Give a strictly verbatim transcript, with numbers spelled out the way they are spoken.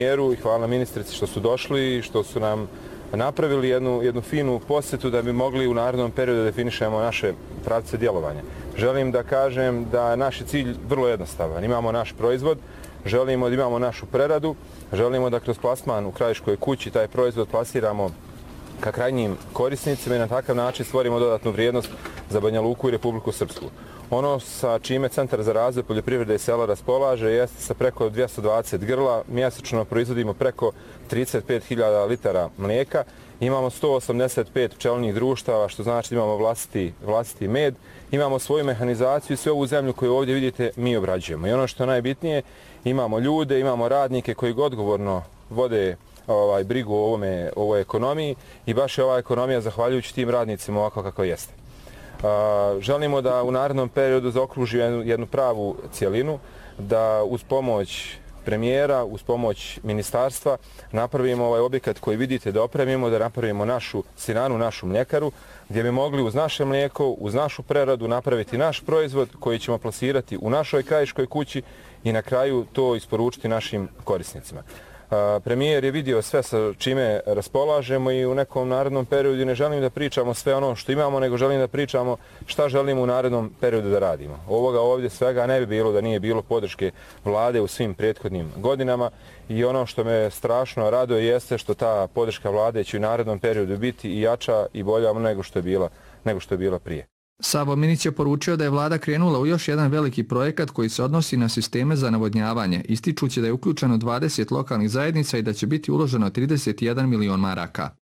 I hvala ministrici što su došli i što su nam napravili jednu, jednu finu posjetu da bi mogli u narednom periodu definišemo naše pravce djelovanja. Želim da kažem da naš je cilj vrlo jednostavan. Imamo naš proizvod, želimo da imamo našu preradu, želimo da kroz plasman u Krajiškoj kući taj proizvod plasiramo ka krajnjim korisnicima i na takav način stvorimo dodatnu vrijednost za Banja Luku i Republiku Srpsku. Ono sa čime Centar za razvoj poljoprivrede i sela raspolaže jeste sa preko dvjesto dvadeset grla. Mjesečno proizvodimo preko trideset pet hiljada litara mlijeka. Imamo sto osamdeset pet pčelnih društava, što znači da imamo vlastiti, vlastiti med. Imamo svoju mehanizaciju i sve ovu zemlju koju ovdje vidite mi obrađujemo. I ono što je najbitnije, imamo ljude, imamo radnike koji odgovorno vode ovaj, brigu o ovome, ovoj ekonomiji i baš je ova ekonomija zahvaljujući tim radnicima ovako kako jeste. Uh, želimo da u narednom periodu zaokružimo jednu, jednu pravu cjelinu, da uz pomoć premijera, uz pomoć ministarstva napravimo ovaj objekat koji vidite da opremimo, da napravimo našu sinanu, našu mljekaru, gdje bi mogli uz naše mlijeko, uz našu preradu napraviti naš proizvod koji ćemo plasirati u našoj Krajiškoj kući i na kraju to isporučiti našim korisnicima. Premijer je vidio sve sa čime raspolažemo i u nekom narednom periodu ne želim da pričamo sve ono što imamo, nego želim da pričamo šta želimo u narednom periodu da radimo. Ovoga ovdje svega ne bi bilo da nije bilo podrške vlade u svim prethodnim godinama i ono što me strašno raduje jeste što ta podrška vlade će u narednom periodu biti i jača i bolja nego što je bila, nego što je bila prije. Savo Minić je poručio da je vlada krenula u još jedan veliki projekat koji se odnosi na sisteme za navodnjavanje, ističući da je uključeno dvadeset lokalnih zajednica i da će biti uloženo trideset jedan milion maraka.